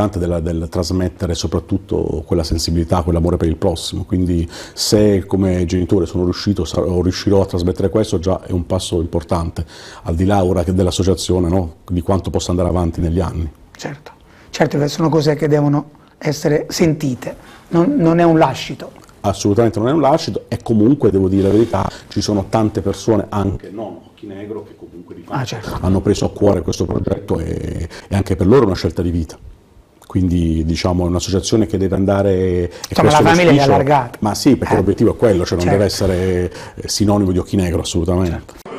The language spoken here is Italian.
importante del trasmettere soprattutto quella sensibilità, quell'amore per il prossimo, quindi se come genitore sono riuscito o riuscirò a trasmettere questo, già è un passo importante, al di là ora che dell'associazione, no? Di quanto possa andare avanti negli anni. Certo, certo, sono cose che devono essere sentite, non è un lascito. Assolutamente non è un lascito, e comunque devo dire la verità, ci sono tante persone, anche non Ochinegro, che comunque certo, hanno preso a cuore questo progetto e anche per loro è una scelta di vita. Quindi diciamo è un'associazione che deve andare... Insomma la famiglia è allargata. Ma sì, perché l'obiettivo è quello, cioè non certo. deve essere sinonimo di Ochinegro assolutamente. Certo.